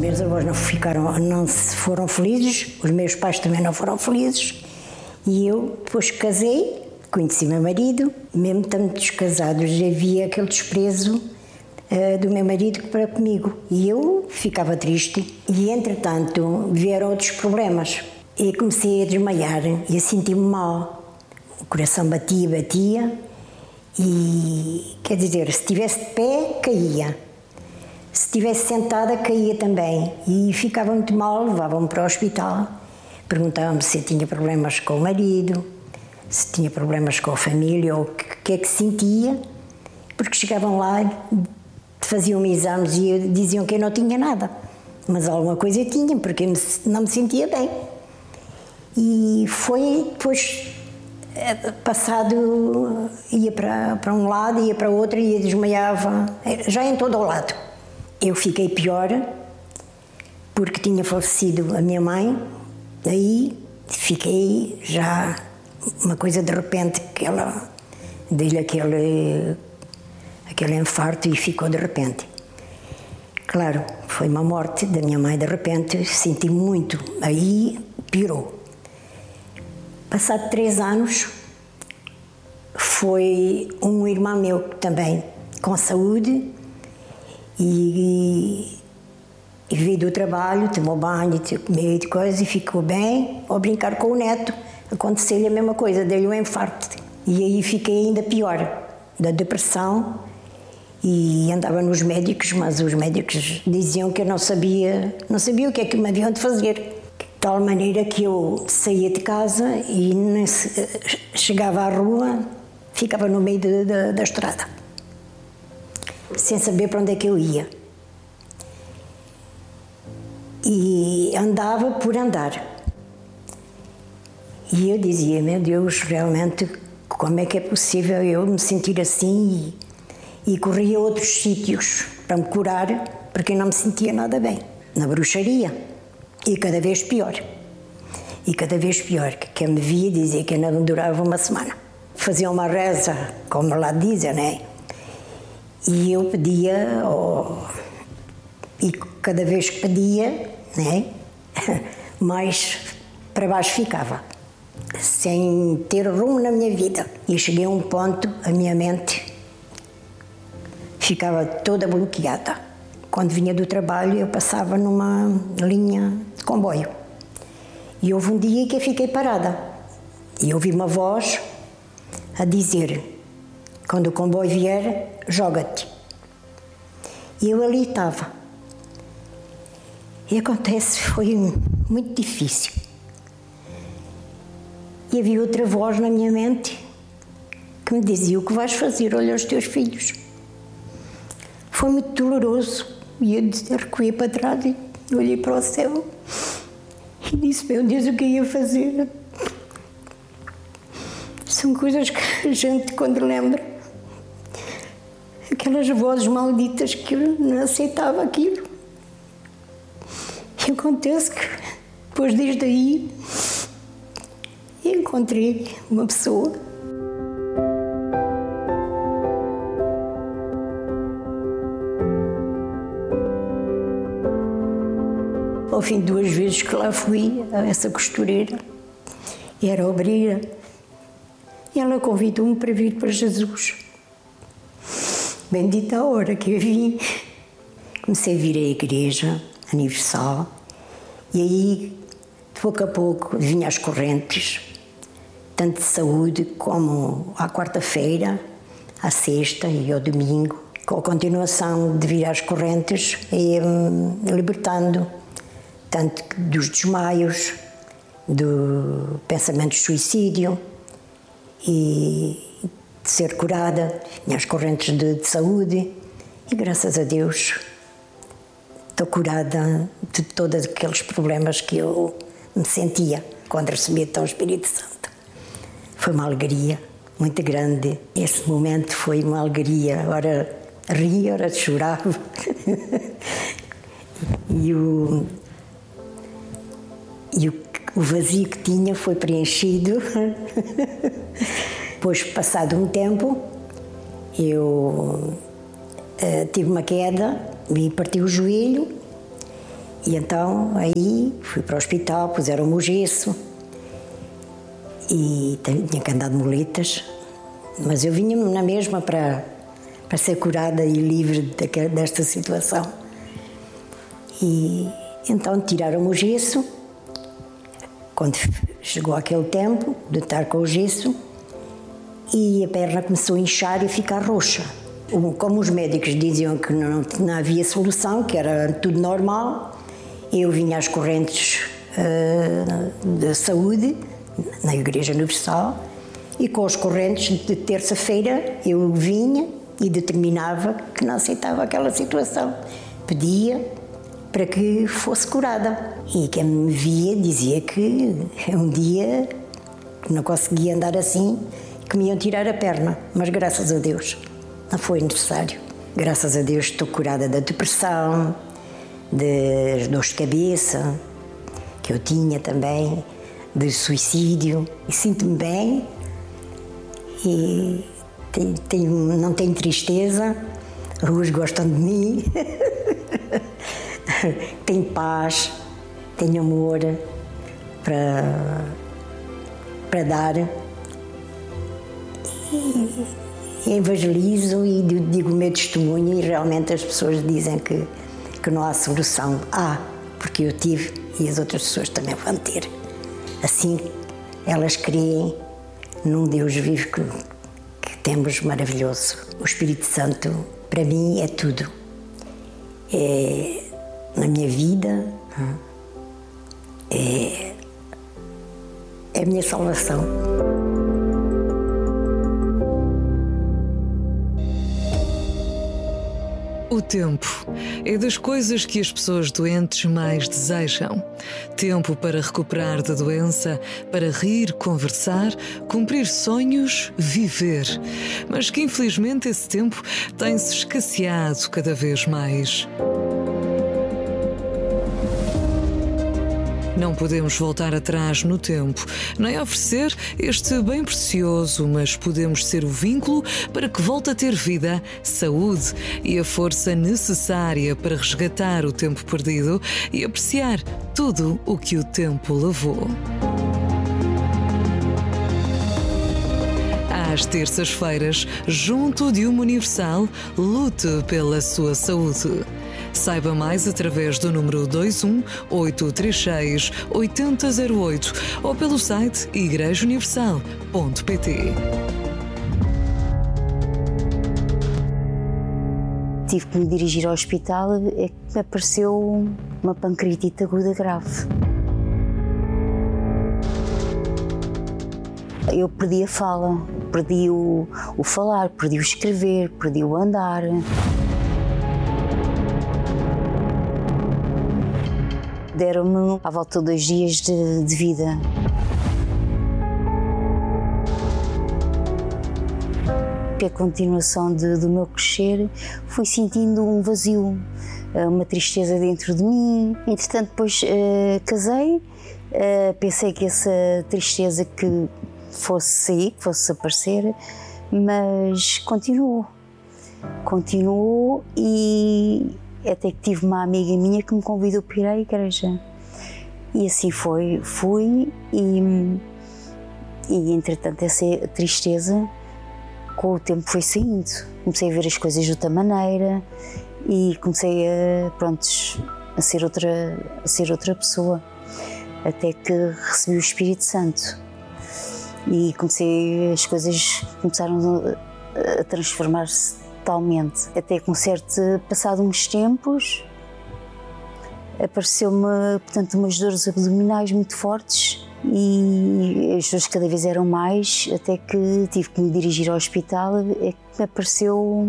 meus avós não foram felizes, os meus pais também não foram felizes, e eu depois casei, conheci meu marido, mesmo estando descasados havia aquele desprezo do meu marido para comigo, e eu ficava triste, e entretanto vieram outros problemas, e comecei a desmaiar e a sentir-me mal, o coração batia, e quer dizer, se estivesse de pé, caía. Se estivesse sentada, caía também. E ficava muito mal, levavam-me para o hospital. Perguntavam-me se eu tinha problemas com o marido, se tinha problemas com a família, ou o que é que sentia. Porque chegavam lá, faziam-me exames e diziam que eu não tinha nada. Mas alguma coisa eu tinha, porque eu não me sentia bem. E foi depois, passado, ia para um lado, ia para outro, e desmaiava, já em todo o lado. Eu fiquei pior, porque tinha falecido a minha mãe, aí fiquei já uma coisa de repente, que ela deu-lhe aquele infarto e ficou de repente. Claro, foi uma morte da minha mãe de repente, senti muito, aí piorou. Passado 3 anos, foi um irmão meu também, com saúde, e veio do trabalho, tomou banho, comeu e coisa, e ficou bem. Ao brincar com o neto, aconteceu-lhe a mesma coisa, deu-lhe um infarto. E aí fiquei ainda pior, da depressão, e andava nos médicos, mas os médicos diziam que eu não sabia o que é que me haviam de fazer. De tal maneira que eu saía de casa e chegava à rua, ficava no meio da estrada, sem saber para onde é que eu ia. E andava por andar. E eu dizia, meu Deus, realmente, como é que é possível eu me sentir assim? E corria a outros sítios para me curar, porque eu não me sentia nada bem. Na bruxaria. E cada vez pior. Que quem me via dizia que ainda não durava uma semana. Fazia uma reza, como lá dizem, né? E eu pedia, e cada vez que pedia, né, mais para baixo ficava, sem ter rumo na minha vida. E cheguei a um ponto, a minha mente ficava toda bloqueada. Quando vinha do trabalho, eu passava numa linha de comboio. E houve um dia que eu fiquei parada. E ouvi uma voz a dizer: quando o comboio vier, joga-te. E eu ali estava. E acontece, foi muito difícil. E havia outra voz na minha mente que me dizia: o que vais fazer? Olha os teus filhos. Foi muito doloroso. E eu recuei para trás e olhei para o céu e disse: meu Deus, o que eu ia fazer? São coisas que a gente, quando lembra, aquelas vozes malditas que eu não aceitava aquilo. E acontece que, depois desde aí, encontrei uma pessoa ao fim de 2 vezes que lá fui a essa costureira, era obreira, e ela convidou-me para vir para Jesus. Bendita a hora que eu vim. Comecei a vir à igreja universal, e aí, de pouco a pouco, vinha as correntes, tanto de saúde como à quarta-feira, à sexta e ao domingo. Com a continuação de vir às correntes, ia-me libertando, tanto dos desmaios, do pensamento de suicídio, e de ser curada, tinha as correntes de saúde, e graças a Deus estou curada de todos aqueles problemas que eu me sentia quando recebia então o Espírito Santo. Foi uma alegria muito grande. Esse momento foi uma alegria, ora ria, ora chorava. E o vazio que tinha foi preenchido. Depois, passado um tempo, eu tive uma queda, me parti o joelho E então aí fui para o hospital, puseram-me o gesso e tinha que andar de muletas, mas eu vinha na mesma para ser curada e livre desta situação. E então tiraram-me o gesso. Quando chegou aquele tempo de estar com o gesso, e a perna começou a inchar e ficar roxa. Como os médicos diziam que não havia solução, que era tudo normal, eu vinha às correntes da saúde, na Igreja Universal, e com as correntes de terça-feira eu vinha e determinava que não aceitava aquela situação. Pedia para que fosse curada. E quem me via dizia que um dia não conseguia andar assim, que me iam tirar a perna. Mas graças a Deus não foi necessário. Graças a Deus estou curada da depressão, das dores de cabeça, que eu tinha também, de suicídio. E sinto-me bem e não tenho tristeza, as ruas gostam de mim. Tenho paz, tenho amor para dar e evangelizo e digo o meu testemunho, e realmente as pessoas dizem que não há solução. Porque eu tive e as outras pessoas também vão ter. Assim, elas creem num Deus vivo que temos maravilhoso. O Espírito Santo, para mim, é tudo. Na minha vida, é a minha salvação. O tempo é das coisas que as pessoas doentes mais desejam. Tempo para recuperar da doença, para rir, conversar, cumprir sonhos, viver. Mas que infelizmente esse tempo tem-se escasseado cada vez mais. Não podemos voltar atrás no tempo, nem oferecer este bem precioso, mas podemos ser o vínculo para que volte a ter vida, saúde e a força necessária para resgatar o tempo perdido e apreciar tudo o que o tempo levou. Às terças-feiras, junto de uma Universal, lute pela sua saúde. Saiba mais através do número 21 836 8008 ou pelo site igrejauniversal.pt. Tive que me dirigir ao hospital, é que me apareceu uma pancreatite aguda grave. Eu perdi a fala, perdi o falar, perdi o escrever, perdi o andar. Deram-me à volta de 2 dias de vida. A continuação do meu crescer, fui sentindo um vazio, uma tristeza dentro de mim. Entretanto, depois casei, pensei que essa tristeza que fosse sair, que fosse desaparecer, mas continuou e até que tive uma amiga minha que me convidou para ir à igreja. E assim fui e entretanto essa tristeza com o tempo foi saindo. Comecei a ver as coisas de outra maneira e comecei a ser outra pessoa, até que recebi o Espírito Santo e as coisas começaram a transformar-se totalmente. Até que passado uns tempos, apareceu-me, portanto, umas dores abdominais muito fortes e as dores cada vez eram mais, até que tive que me dirigir ao hospital, é que me apareceu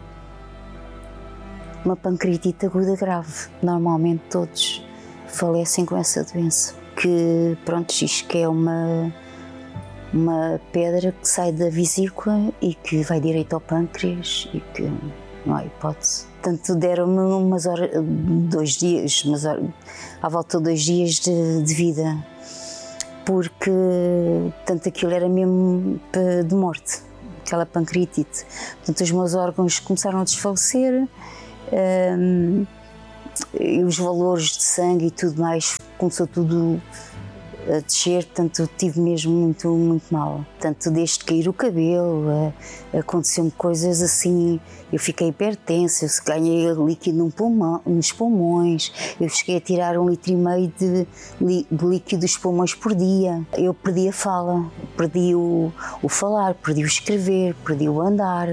uma pancreatite aguda grave. Normalmente todos falecem com essa doença, que diz que é uma pedra que sai da vesícula e que vai direito ao pâncreas e que não há hipótese. Portanto, deram-me umas horas, 2 dias, à volta de 2 dias de vida, porque tanto aquilo era mesmo de morte, aquela pancreatite. Portanto, os meus órgãos começaram a desfalecer e os valores de sangue e tudo mais, começou tudo a descer, portanto tive mesmo muito, muito mal. Portanto, desde cair o cabelo, aconteceu-me coisas assim, eu fiquei hipertensa, eu ganhei líquido nos pulmões, eu cheguei a tirar 1,5 litro de líquido dos pulmões por dia. Eu perdi a fala, perdi o falar, perdi o escrever, perdi o andar.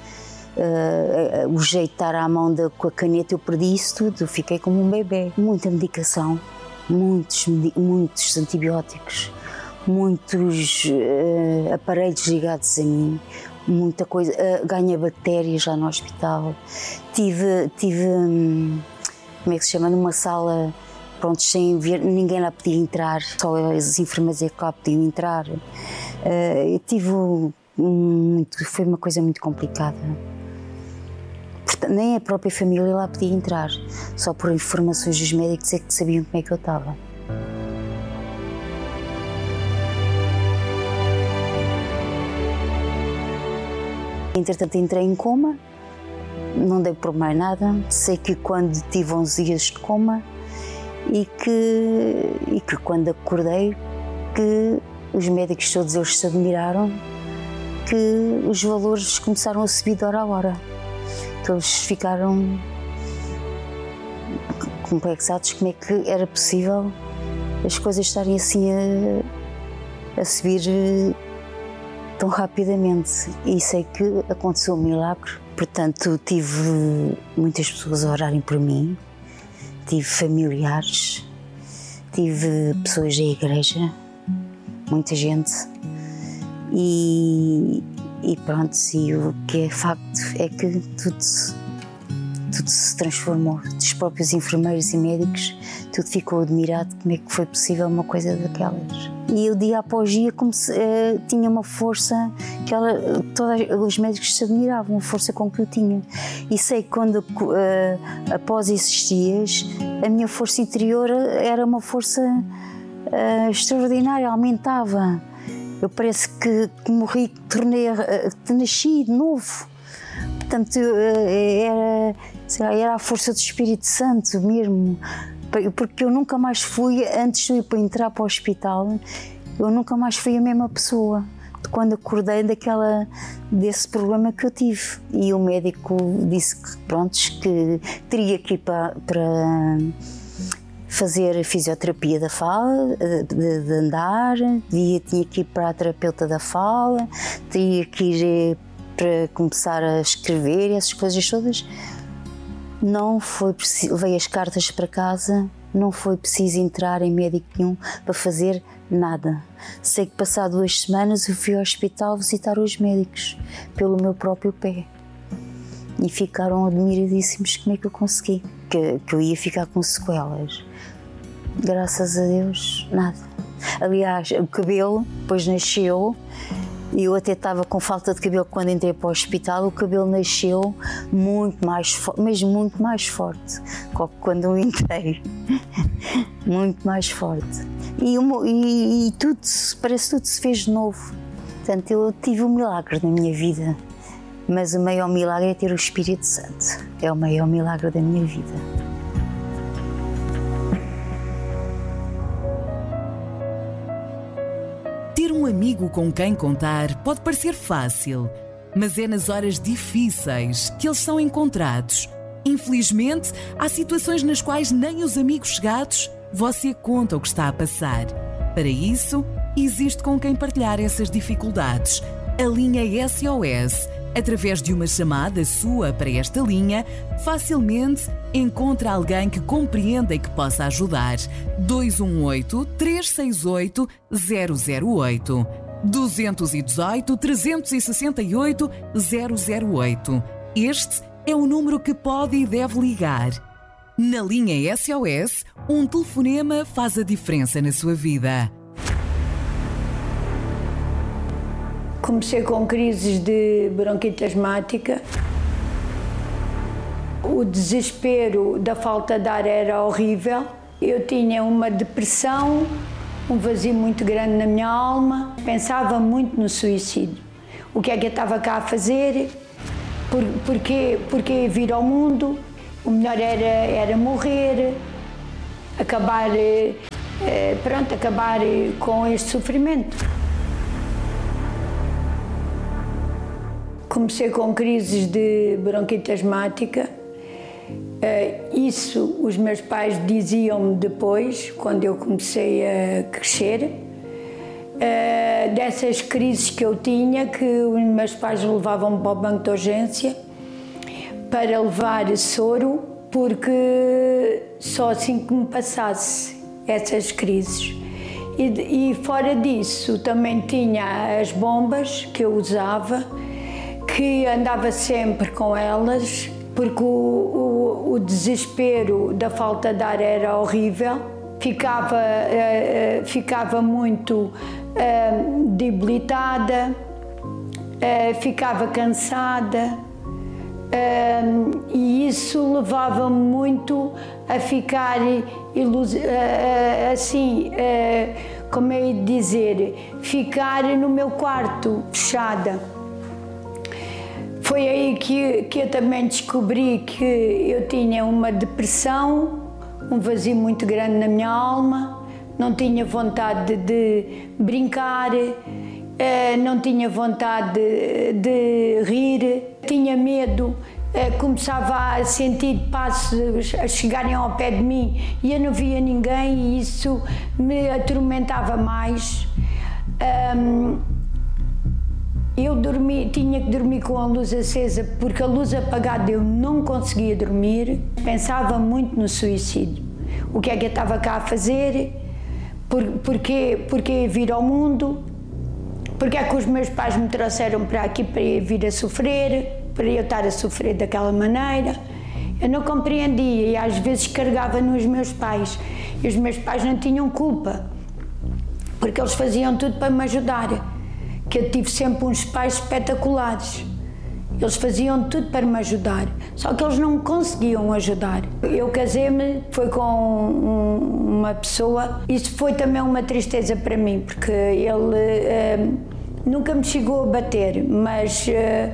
O jeito de estar à mão com a caneta, eu perdi isso tudo, eu fiquei como um bebê. Muita medicação, muitos antibióticos, muitos aparelhos ligados a mim, muita coisa, ganhei bactérias lá no hospital. Tive como é que se chama, numa sala, pronto, sem ver, ninguém lá podia entrar, só as enfermeiras é que lá podiam entrar. Foi uma coisa muito complicada. Nem a própria família lá podia entrar, só por informações dos médicos é que sabiam como é que eu estava. Entretanto entrei em coma, não dei por mais nada, sei que quando tive 11 dias de coma e que quando acordei, que os médicos todos eles se admiraram, que os valores começaram a subir de hora a hora. Todos ficaram complexados como é que era possível as coisas estarem assim a subir tão rapidamente. E sei que aconteceu um milagre. Portanto, tive muitas pessoas a orarem por mim, tive familiares, tive pessoas da igreja, muita gente. E pronto, e o que é facto é que tudo se transformou. Os próprios enfermeiros e médicos, tudo ficou admirado como é que foi possível uma coisa daquelas. E eu dia após dia tinha uma força que todos os médicos se admiravam, a força com que eu tinha. E sei que após esses dias, a minha força interior era uma força extraordinária, aumentava. Eu parece que morri, nasci de novo. Portanto, era a força do Espírito Santo mesmo. Porque eu nunca mais fui, antes de eu ir para entrar para o hospital, eu nunca mais fui a mesma pessoa. Quando acordei desse problema que eu tive. E o médico disse que teria que ir para fazer fisioterapia da fala, de andar, tinha que ir para a terapeuta da fala, teria que ir para começar a escrever, essas coisas todas. Não foi preciso, levei as cartas para casa, não foi preciso entrar em médico nenhum para fazer nada. Sei que passado 2 semanas eu fui ao hospital visitar os médicos, pelo meu próprio pé. E ficaram admiradíssimos como é que eu consegui, que eu ia ficar com sequelas. Graças a Deus, nada. Aliás, o cabelo depois nasceu, e eu até estava com falta de cabelo quando entrei para o hospital, o cabelo nasceu muito mais forte, mesmo muito mais forte, quando eu entrei. Muito mais forte. E tudo, parece que tudo se fez de novo. Portanto, eu tive um milagre na minha vida, mas o maior milagre é ter o Espírito Santo. É o maior milagre da minha vida. Ter um amigo com quem contar pode parecer fácil, mas é nas horas difíceis que eles são encontrados. Infelizmente, há situações nas quais nem os amigos chegados você conta o que está a passar. Para isso, existe com quem partilhar essas dificuldades. A linha SOS. Através de uma chamada sua para esta linha, facilmente encontra alguém que compreenda e que possa ajudar. 218-368-008. 218-368-008. Este é o número que pode e deve ligar. Na linha SOS, um telefonema faz a diferença na sua vida. Comecei com crises de bronquite asmática. O desespero da falta de ar era horrível. Eu tinha uma depressão, um vazio muito grande na minha alma. Pensava muito no suicídio. O que é que eu estava cá a fazer? Porquê vir ao mundo? O melhor era morrer, acabar com este sofrimento. Comecei com crises de bronquite asmática. Isso os meus pais diziam-me depois, quando eu comecei a crescer. Dessas crises que eu tinha, que os meus pais levavam-me para o banco de urgência para levar soro, porque só assim que me passasse essas crises. E fora disso também tinha as bombas que eu usava, que andava sempre com elas, porque o desespero da falta de ar era horrível. Ficava muito debilitada, ficava cansada, e isso levava-me muito a ficar assim, como é de dizer, ficar no meu quarto, fechada. Foi aí que eu também descobri que eu tinha uma depressão, um vazio muito grande na minha alma, não tinha vontade de brincar, não tinha vontade de rir, tinha medo, começava a sentir passos a chegarem ao pé de mim e eu não via ninguém e isso me atormentava mais. Eu tinha que dormir com a luz acesa, porque a luz apagada eu não conseguia dormir. Pensava muito no suicídio. O que é que eu estava cá a fazer? Porquê vir ao mundo? Porquê é que os meus pais me trouxeram para aqui para eu vir a sofrer? Para eu estar a sofrer daquela maneira? Eu não compreendia e às vezes carregava nos meus pais. E os meus pais não tinham culpa, porque eles faziam tudo para me ajudar. Que eu tive sempre uns pais espetaculares. Eles faziam tudo para me ajudar, só que eles não me conseguiam ajudar. Eu casei-me, foi com uma pessoa, isso foi também uma tristeza para mim, porque ele nunca me chegou a bater, mas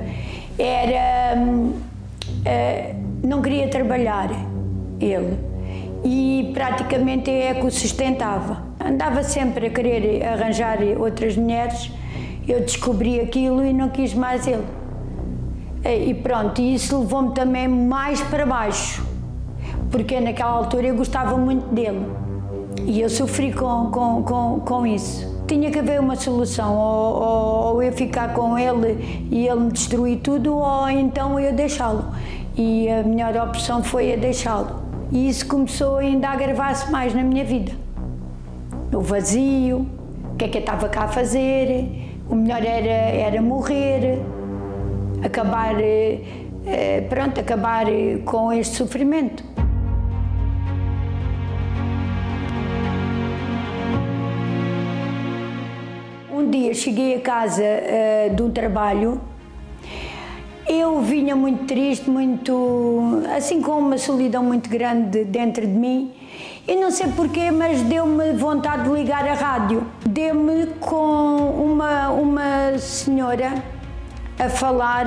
não queria trabalhar, ele, e praticamente é que o sustentava. Andava sempre a querer arranjar outras mulheres. Eu descobri aquilo e não quis mais ele. E pronto, e isso levou-me também mais para baixo, porque naquela altura eu gostava muito dele e eu sofri com isso. Tinha que haver uma solução, ou eu ficar com ele e ele me destruir tudo, ou então eu deixá-lo. E a melhor opção foi a deixá-lo. E isso começou ainda a agravar-se mais na minha vida. O vazio, o que é que eu estava cá a fazer? O melhor era morrer, acabar com este sofrimento. Um dia cheguei a casa de um trabalho, eu vinha muito triste, muito assim, com uma solidão muito grande dentro de mim. E não sei porquê, mas deu-me vontade de ligar a rádio. Deu-me com uma senhora a falar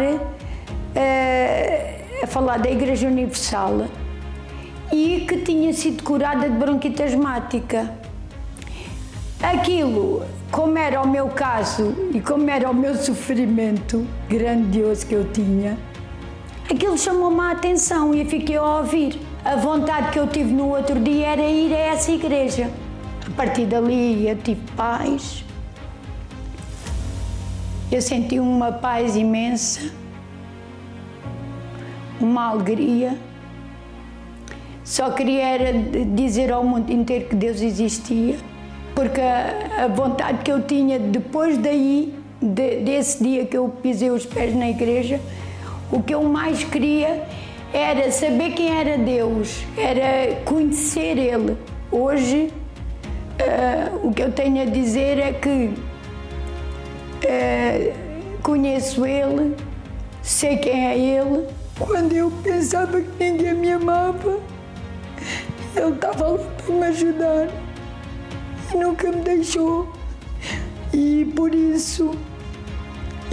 da Igreja Universal e que tinha sido curada de bronquite asmática. Aquilo, como era o meu caso e como era o meu sofrimento grandioso que eu tinha, aquilo chamou-me a atenção e eu fiquei a ouvir. A vontade que eu tive no outro dia era ir a essa igreja. A partir dali eu tive paz. Eu senti uma paz imensa, uma alegria. Só queria era dizer ao mundo inteiro que Deus existia, porque a vontade que eu tinha depois daí, desse dia que eu pisei os pés na igreja, o que eu mais queria era saber quem era Deus, era conhecer Ele. Hoje, o que eu tenho a dizer é que conheço Ele, sei quem é Ele. Quando eu pensava que ninguém me amava, Ele estava lá para me ajudar e nunca me deixou. E por isso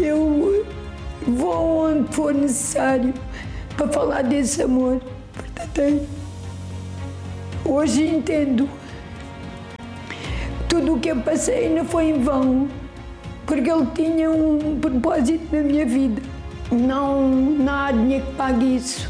eu vou onde for necessário para falar desse amor. Portanto, Tem. Hoje entendo. Tudo o que eu passei não foi em vão, porque ele tinha um propósito na minha vida. Não há dinheiro que pague isso.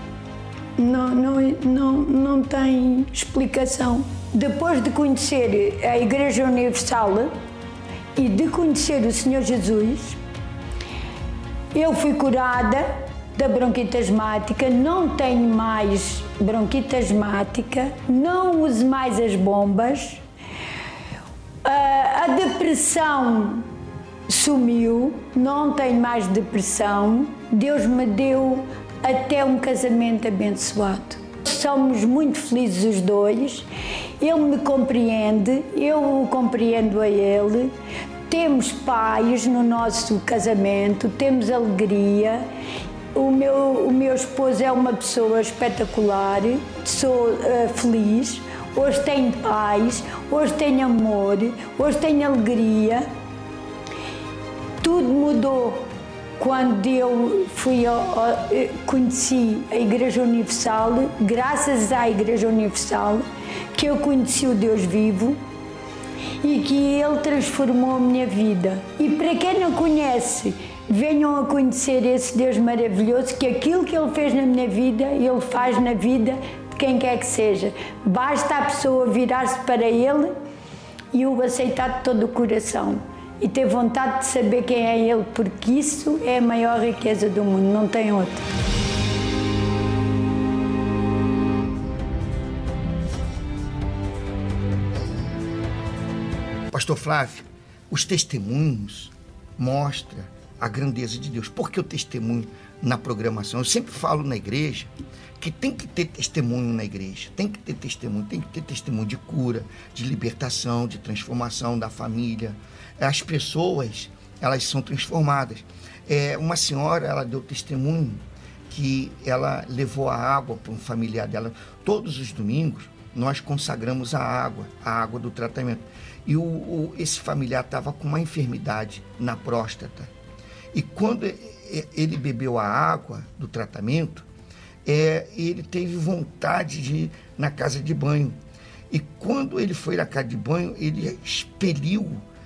Não tem explicação. Depois de conhecer a Igreja Universal e de conhecer o Senhor Jesus, eu fui curada da bronquite asmática, não tenho mais bronquite asmática, não uso mais as bombas, a depressão sumiu, não tenho mais depressão, Deus me deu até um casamento abençoado. Somos muito felizes os dois, ele me compreende, eu o compreendo a ele, temos paz no nosso casamento, temos alegria. O meu esposo é uma pessoa espetacular, sou feliz, hoje tenho paz, hoje tenho amor, hoje tenho alegria. Tudo mudou quando eu conheci a Igreja Universal, graças à Igreja Universal, que eu conheci o Deus vivo e que Ele transformou a minha vida. E para quem não conhece, venham a conhecer esse Deus maravilhoso, que aquilo que Ele fez na minha vida, Ele faz na vida de quem quer que seja. Basta a pessoa virar-se para Ele e o aceitar de todo o coração. E ter vontade de saber quem é Ele, porque isso é a maior riqueza do mundo, não tem outra. Pastor Flávio, os testemunhos mostram a grandeza de Deus. Por que o testemunho na programação? Eu sempre falo na igreja que tem que ter testemunho na igreja, tem que ter testemunho de cura, de libertação, de transformação da família. As pessoas, elas são transformadas. Uma senhora, ela deu testemunho que ela levou a água para um familiar dela. Todos os domingos, nós consagramos a água do tratamento. E esse familiar estava com uma enfermidade na próstata. E quando ele bebeu a água do tratamento, ele teve vontade de ir na casa de banho. E quando ele foi na casa de banho, ele expeliu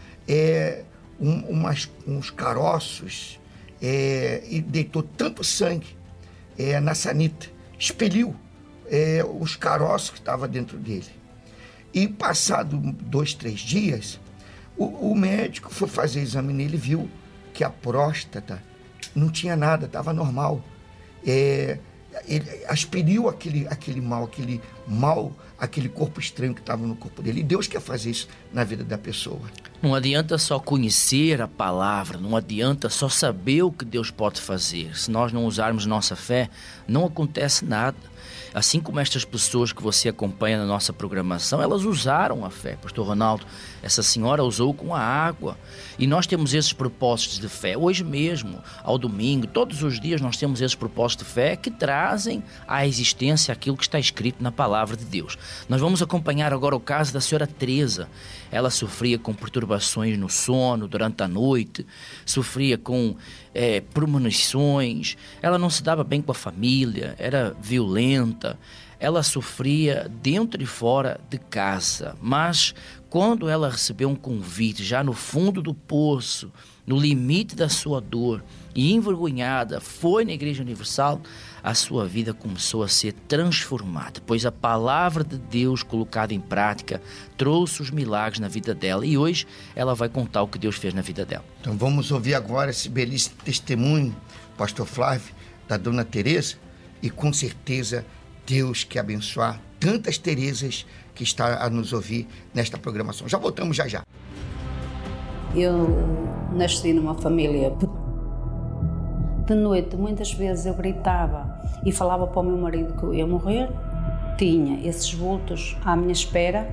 uns caroços e deitou tanto sangue na sanita, expeliu os caroços que estavam dentro dele. E passado 2, 3 dias, o médico foi fazer exame nele e viu que a próstata não tinha nada, estava normal. Ele expeliu aquele mal, aquele corpo estranho que estava no corpo dele. E Deus quer fazer isso na vida da pessoa. Não adianta só conhecer a palavra, não adianta só saber o que Deus pode fazer. Se nós não usarmos nossa fé, não acontece nada. Assim como estas pessoas que você acompanha na nossa programação, elas usaram a fé. Pastor Ronaldo, essa senhora usou com a água. E nós temos esses propósitos de fé. Hoje mesmo, ao domingo, todos os dias nós temos esses propósitos de fé que trazem à existência aquilo que está escrito na palavra de Deus. Nós vamos acompanhar agora o caso da senhora Teresa. Ela sofria com perturbações no sono durante a noite, sofria com premonições, ela não se dava bem com a família, era violenta, ela sofria dentro e fora de casa, mas quando ela recebeu um convite já no fundo do poço, no limite da sua dor e envergonhada, foi na Igreja Universal, a sua vida começou a ser transformada, pois a palavra de Deus colocada em prática trouxe os milagres na vida dela e hoje ela vai contar o que Deus fez na vida dela. Então vamos ouvir agora esse belíssimo testemunho, Pastor Flávio, da Dona Teresa, e com certeza Deus quer abençoar tantas Teresas que está a nos ouvir nesta programação. Já voltamos já. Eu nasci numa família. De noite, muitas vezes eu gritava e falava para o meu marido que eu ia morrer. Tinha esses vultos à minha espera.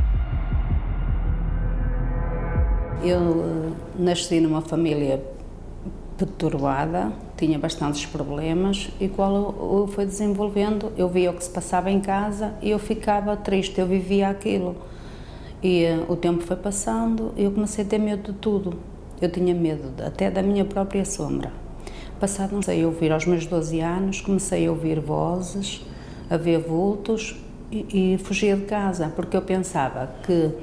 Eu nasci numa família perturbada, tinha bastantes problemas e qual eu fui desenvolvendo, eu via o que se passava em casa e eu ficava triste, eu vivia aquilo. E o tempo foi passando e eu comecei a ter medo de tudo. Eu tinha medo até da minha própria sombra. Passado, comecei a ouvir aos meus 12 anos, comecei a ouvir vozes, a ver vultos e fugia de casa, porque eu pensava que